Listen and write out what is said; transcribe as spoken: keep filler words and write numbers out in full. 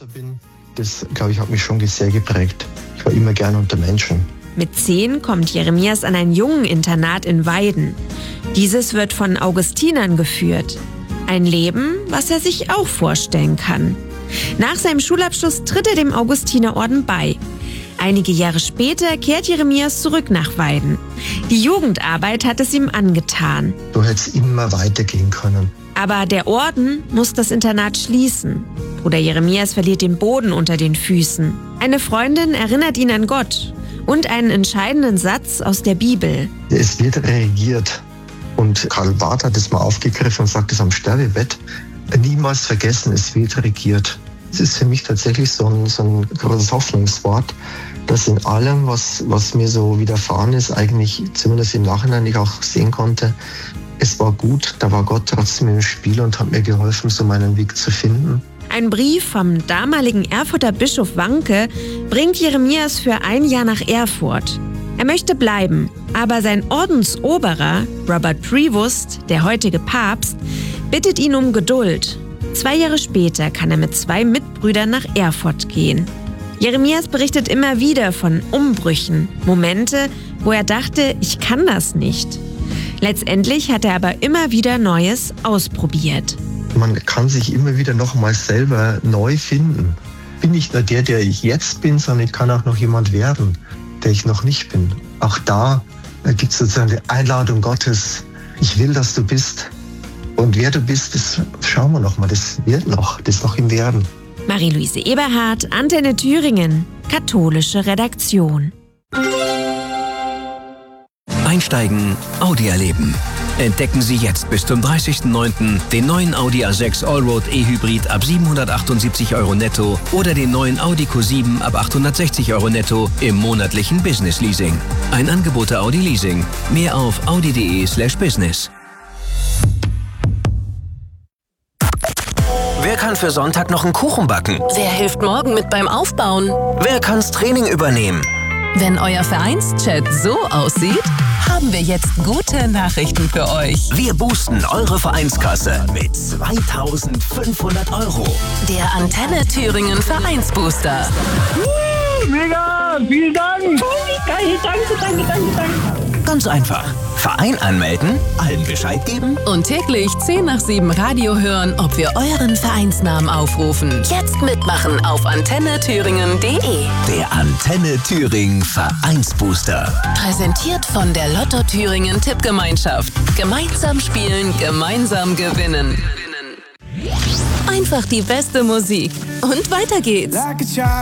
runter bin, das, glaube ich, hat mich schon sehr geprägt. Ich war immer gern unter Menschen. Mit zehn kommt Jeremias an ein Jungeninternat in Weiden. Dieses wird von Augustinern geführt. Ein Leben, was er sich auch vorstellen kann. Nach seinem Schulabschluss tritt er dem Augustinerorden bei. Einige Jahre später kehrt Jeremias zurück nach Weiden. Die Jugendarbeit hat es ihm angetan. Du hättest immer weitergehen können. Aber der Orden muss das Internat schließen. Bruder Jeremias verliert den Boden unter den Füßen. Eine Freundin erinnert ihn an Gott und einen entscheidenden Satz aus der Bibel. Es wird regiert. Und Karl Barth hat es mal aufgegriffen und sagt es am Sterbebett. Niemals vergessen, es wird regiert. Es ist für mich tatsächlich so ein, so ein großes Hoffnungswort, dass in allem, was, was mir so widerfahren ist, eigentlich zumindest im Nachhinein ich auch sehen konnte, es war gut, da war Gott trotzdem im Spiel und hat mir geholfen, so meinen Weg zu finden. Ein Brief vom damaligen Erfurter Bischof Wanke bringt Jeremias für ein Jahr nach Erfurt. Er möchte bleiben, aber sein Ordensoberer, Robert Prevost, der heutige Papst, bittet ihn um Geduld. Zwei Jahre später kann er mit zwei Mitbrüdern nach Erfurt gehen. Jeremias berichtet immer wieder von Umbrüchen, Momente, wo er dachte, ich kann das nicht. Letztendlich hat er aber immer wieder Neues ausprobiert. Man kann sich immer wieder nochmal selber neu finden. Ich bin nicht nur der, der ich jetzt bin, sondern ich kann auch noch jemand werden, der ich noch nicht bin. Auch da gibt es sozusagen die Einladung Gottes. Ich will, dass du bist. Und wer du bist, das schauen wir noch mal. Das wird noch, das ist noch im Werden. Marie-Louise Eberhardt, Antenne Thüringen, katholische Redaktion. Einsteigen, Audi erleben. Entdecken Sie jetzt bis zum dreißigsten neunten den neuen Audi A sechs Allroad E-Hybrid ab siebenhundertachtundsiebzig Euro netto oder den neuen Audi Q sieben ab achthundertsechzig Euro netto im monatlichen Business Leasing. Ein Angebot der Audi Leasing. Mehr auf audi.de slash business. Wer kann für Sonntag noch einen Kuchen backen? Wer hilft morgen mit beim Aufbauen? Wer kann's Training übernehmen? Wenn euer Vereinschat so aussieht, haben wir jetzt gute Nachrichten für euch. Wir boosten eure Vereinskasse mit zweitausendfünfhundert Euro. Der Antenne Thüringen Vereinsbooster. Uh, mega, vielen Dank. Oh, geil, danke, danke, danke, danke. Ganz einfach. Verein anmelden, allen Bescheid geben und täglich zehn nach sieben Radio hören, ob wir euren Vereinsnamen aufrufen. Jetzt mitmachen auf antenne thüringen punkt de. Der Antenne Thüringen Vereinsbooster. Präsentiert von der Lotto Thüringen Tippgemeinschaft. Gemeinsam spielen, gemeinsam gewinnen. Einfach die beste Musik. Und weiter geht's.